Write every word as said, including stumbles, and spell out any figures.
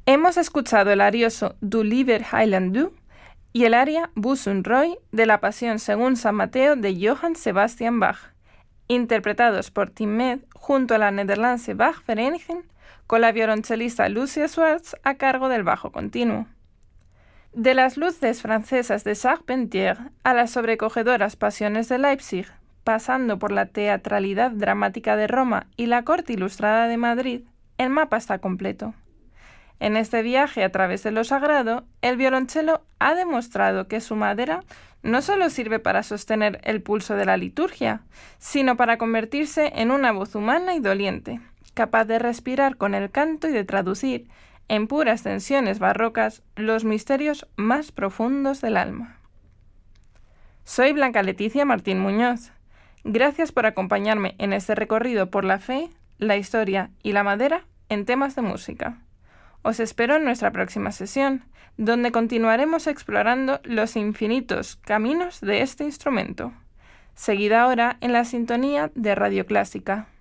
Hemos escuchado el arioso Du lieber Heiland du y el aria Busun Roy de la Pasión según San Mateo de Johann Sebastian Bach, interpretados por Tim Med junto a la Nederlandse Bachvereniging, con la violonchelista Lucia Swartz a cargo del bajo continuo. De las luces francesas de Charpentier a las sobrecogedoras pasiones de Leipzig, pasando por la teatralidad dramática de Roma y la corte ilustrada de Madrid, el mapa está completo. En este viaje a través de lo sagrado, el violonchelo ha demostrado que su madera no solo sirve para sostener el pulso de la liturgia, sino para convertirse en una voz humana y doliente, capaz de respirar con el canto y de traducir, en puras tensiones barrocas, los misterios más profundos del alma. Soy Blanca Leticia Martín Muñoz. Gracias por acompañarme en este recorrido por la fe, la historia y la madera en temas de música. Os espero en nuestra próxima sesión, donde continuaremos explorando los infinitos caminos de este instrumento. Seguid ahora en la sintonía de Radio Clásica.